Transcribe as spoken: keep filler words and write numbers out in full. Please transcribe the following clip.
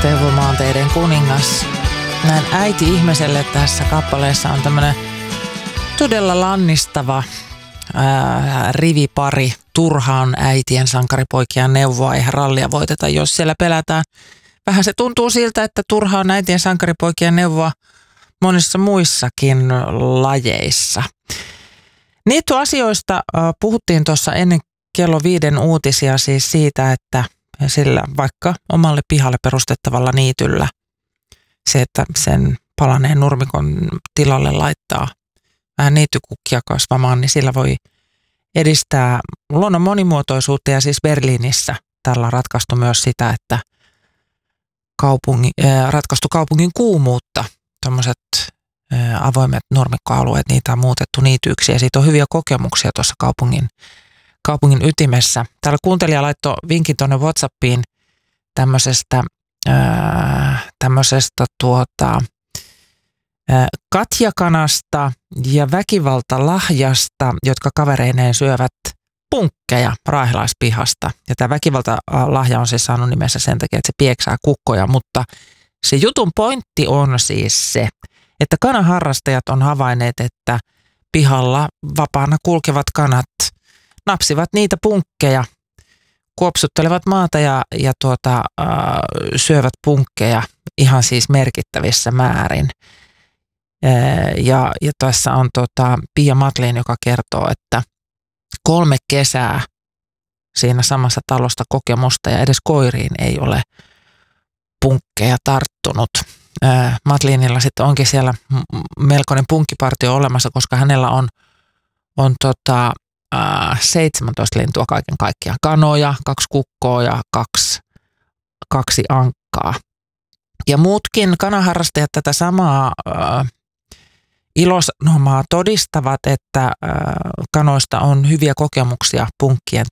Teuvomaanteiden kuningas. Näin äiti-ihmiselle tässä kappaleessa on tämmöinen todella lannistava ää, rivipari. Turhaan äitien sankaripoikien neuvoa, eihän rallia voiteta, jos siellä pelätään. Vähän se tuntuu siltä, että turhaan äitien sankaripoikien neuvoa monissa muissakin lajeissa. Niitty-asioista ää, puhuttiin tuossa ennen kello viiden uutisia siis siitä, että sillä vaikka omalle pihalle perustettavalla niityllä se, että sen palaneen nurmikon tilalle laittaa vähän niittykukkia kasvamaan, niin sillä voi edistää luonnon monimuotoisuutta. Ja siis Berliinissä tällä on ratkaistu myös sitä, että kaupungi, äh, ratkaistu kaupungin kuumuutta. Tuommoiset äh, avoimet nurmikkoalueet, niitä on muutettu niityiksi ja siitä on hyviä kokemuksia tuossa kaupungin kaupungin ytimessä. Täällä kuuntelija laittoi vinkin tuonne WhatsAppiin tämmöisestä, ää, tämmöisestä tuota, ää, katjakanasta ja väkivaltalahjasta, jotka kavereineen syövät punkkeja raahilaispihasta. Ja tämä väkivaltalahja on siis saanut nimensä sen takia, että se pieksää kukkoja, mutta se jutun pointti on siis se, että kanaharrastajat on havainneet, että pihalla vapaana kulkevat kanat napsivat niitä punkkeja, kuopsuttelevat maata ja, ja tuota, äh, syövät punkkeja ihan siis merkittävissä määrin. Äh, ja, ja tässä on tota, Pia Matlin, joka kertoo, että kolme kesää siinä samassa talosta kokemusta ja edes koiriin ei ole punkkeja tarttunut. Äh, Matlinilla sitten onkin siellä melkoinen punkkipartio olemassa, koska hänellä on, on tota, seitsemäntoista lintua kaiken kaikkiaan. Kanoja, kaksi kukkoa ja kaksi, kaksi ankkaa. Ja muutkin kanaharrastajat tätä samaa äh, ilosanomaa todistavat, että äh, kanoista on hyviä kokemuksia punkkien